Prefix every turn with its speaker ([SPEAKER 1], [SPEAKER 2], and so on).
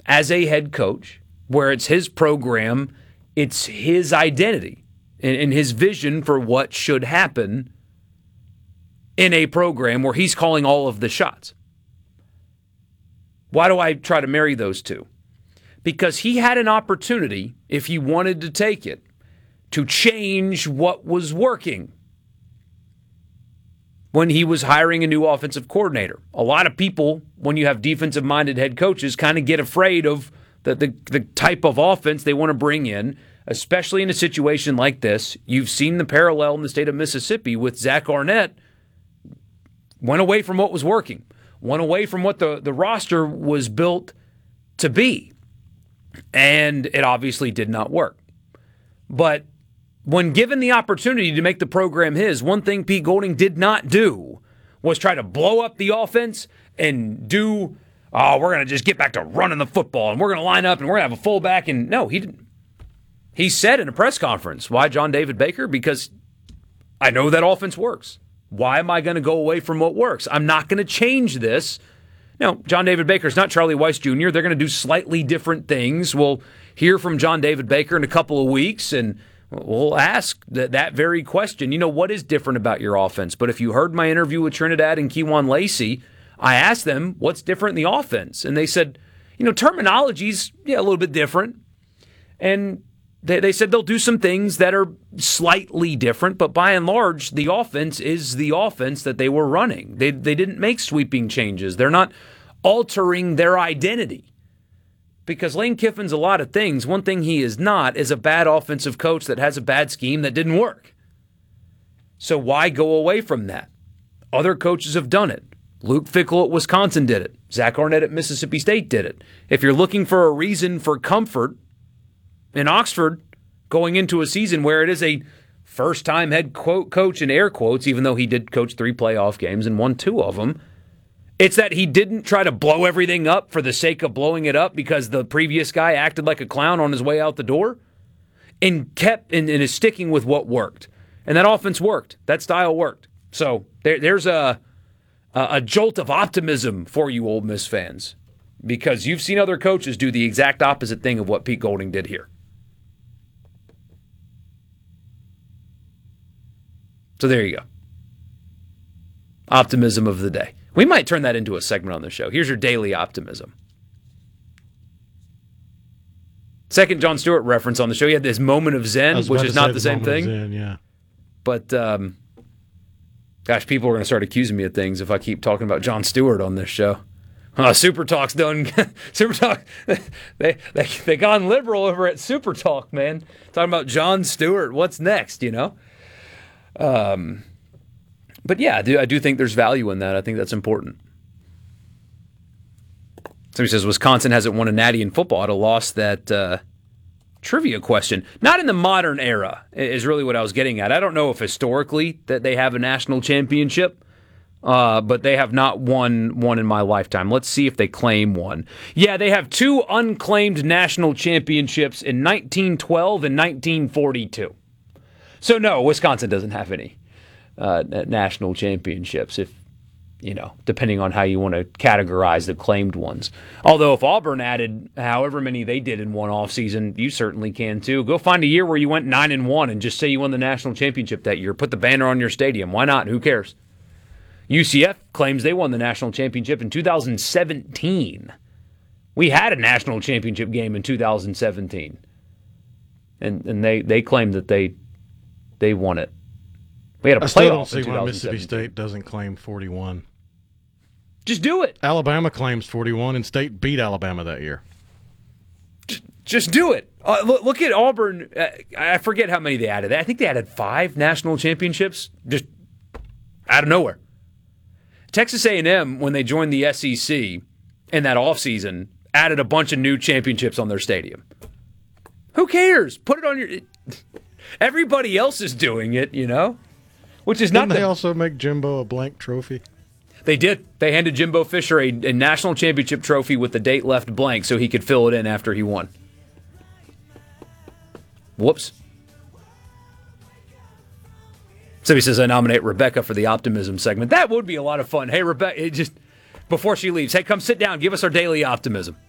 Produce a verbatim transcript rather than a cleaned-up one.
[SPEAKER 1] as a head coach, where it's his program, it's his identity and, and his vision for what should happen in a program where he's calling all of the shots. Why do I try to marry those two? Because he had an opportunity, if he wanted to take it, to change what was working when he was hiring a new offensive coordinator. A lot of people, when you have defensive-minded head coaches, kind of get afraid of the, the, the type of offense they want to bring in, especially in a situation like this. You've seen the parallel in the state of Mississippi with Zach Arnett. Went away from what was working. Went away from what the, the roster was built to be. And it obviously did not work. But when given the opportunity to make the program his, one thing Pete Golding did not do was try to blow up the offense and do, oh, we're going to just get back to running the football and we're going to line up and we're going to have a fullback. And no, he didn't. He said in a press conference, why John David Baker? Because I know that offense works. Why am I going to go away from what works? I'm not going to change this. Now, John David Baker is not Charlie Weiss Junior They're going to do slightly different things. We'll hear from John David Baker in a couple of weeks, and we'll ask that, that very question. You know, what is different about your offense? But if you heard my interview with Trinidad and Kewan Lacey, I asked them, what's different in the offense? And they said, you know, terminology's yeah, a little bit different. And they, they said they'll do some things that are slightly different, but by and large, the offense is the offense that they were running. They they didn't make sweeping changes. They're not altering their identity. Because Lane Kiffin's a lot of things. One thing he is not is a bad offensive coach that has a bad scheme that didn't work. So why go away from that? Other coaches have done it. Luke Fickell at Wisconsin did it. Zach Arnett at Mississippi State did it. If you're looking for a reason for comfort in Oxford going into a season where it is a first-time head quote coach in air quotes, even though he did coach three playoff games and won two of them, it's that he didn't try to blow everything up for the sake of blowing it up because the previous guy acted like a clown on his way out the door and kept and, and is sticking with what worked. And that offense worked. That style worked. So there, there's a, a, a jolt of optimism for you Ole Miss fans because you've seen other coaches do the exact opposite thing of what Pete Golding did here. So there you go. Optimism of the day. We might turn that into a segment on the show. Here's your daily optimism. Second Jon Stewart reference on the show. He had this moment of zen, which is not the same thing.
[SPEAKER 2] Zen, yeah.
[SPEAKER 1] But, um, gosh, people are going to start accusing me of things if I keep talking about Jon Stewart on this show. Uh, Super Talk's done. Super Talk, they, they, they gone liberal over at Super Talk, man. Talking about Jon Stewart. What's next, you know? Um, but yeah, I do, I do think there's value in that. I think that's important. Somebody says Wisconsin hasn't won a natty in football. I'd have lost that uh, trivia question. Not in the modern era is really what I was getting at. I don't know if historically that they have a national championship, uh, but they have not won one in my lifetime. Let's see if they claim one. Yeah, they have two unclaimed national championships in nineteen twelve and nineteen forty-two. So, no, Wisconsin doesn't have any uh, national championships, if you know, depending on how you want to categorize the claimed ones. Although if Auburn added however many they did in one offseason, you certainly can too. Go find a year where you went nine and one and just say you won the national championship that year. Put the banner on your stadium. Why not? Who cares? U C F claims they won the national championship in two thousand seventeen. We had a national championship game in two thousand seventeen. And and they, they claim that they they won it. We had a
[SPEAKER 2] I still don't
[SPEAKER 1] playoff
[SPEAKER 2] see
[SPEAKER 1] in
[SPEAKER 2] why Mississippi
[SPEAKER 1] twenty seventeen.
[SPEAKER 2] State doesn't claim forty-one.
[SPEAKER 1] Just do it.
[SPEAKER 2] Alabama claims forty-one, and State beat Alabama that year.
[SPEAKER 1] Just do it. Uh, look, look at Auburn. Uh, I forget how many they added. I think they added five national championships just out of nowhere. Texas A and M, when they joined the S E C in that offseason, added a bunch of new championships on their stadium. Who cares? Put it on your... Everybody else is doing it, you know? Which is
[SPEAKER 2] Didn't
[SPEAKER 1] not...
[SPEAKER 2] they
[SPEAKER 1] the...
[SPEAKER 2] also make Jimbo a blank trophy?
[SPEAKER 1] They did. They handed Jimbo Fisher a, a national championship trophy with the date left blank so he could fill it in after he won. Whoops. Somebody says I nominate Rebecca for the optimism segment. That would be a lot of fun. Hey, Rebecca, just before she leaves, hey, come sit down. Give us our daily optimism.